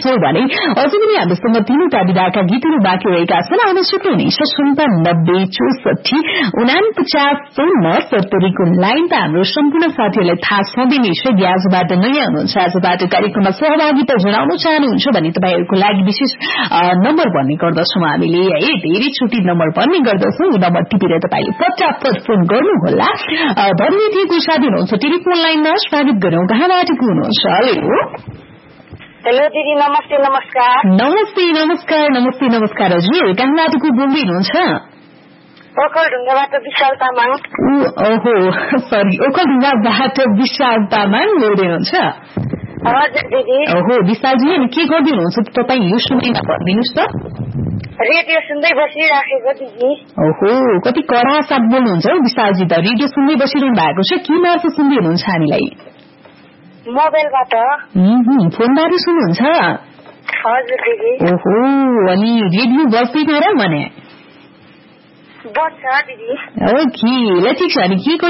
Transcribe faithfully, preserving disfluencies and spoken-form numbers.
छौं भने अझै पनि हामीसँग तीनवटा विधाका गीतहरू बाँकी रहेका छन्। आउन सक्नु हुनेछ सन्तानब्बे चौसठी उनापचास शून्य सत्तरीको लाइन त हाम्रो सम्पूर्ण साथीहरूलाई थाहा छँदै नै छ। आजबाट नयाँ हुनुहुन्छ, आजबाट कार्यक्रममा सहभागिता जनाउन चाहनुहुन्छ भने तपाईँहरूको लागि विशेष नम्बर भन्ने गर्दछौं हामीले है, धेरैचोटि नम्बर भन्ने गर्दछौं। नम्बर टिपेर तपाईँले फटाफट फोन गर्नुहोला भन्ने थियो। साथी हुनुहुन्छ टेलिफोन लाइनमा, स्वागत गरौं। कहाँबाट को हुनुहुन्छ? हेलो हेलो दिदी, नमस्ते नमस्कार। नमस्ते नमस्कार नमस्ते नमस्कार हजुर, कहाँबाट को बोल्दै हुनुहुन्छ? ओखलढुङ्गाबाट विशाल तामाङ। ओहो सरी, ओखलढुङ्गाबाट विशाल तामाङ बोल्दै हुनुहुन्छ? हजुर दिदी। ओहो विशालजी, अनि के गर्दै हुनुहुन्छ तपाईँ यो समयमा भनिदिनुहोस् त? रेडियो सुन्दै बसिराखेको दिदी। ओहो, कति कडा साथ बोल्नुहुन्छ हौ विशालजी त। रेडियो सुन्दै बसिरहनु भएको छ, के मार्फत सुन्दै हुनुहुन्छ हामीलाई? मोबाइलबाट। फोनबाट सुन्नुहुन्छ? हजुर दिदी। ओहो, अनि रेडियो बज्दैन र भने? बज्छ दिदी। ओके ल ठिक छ। अनि के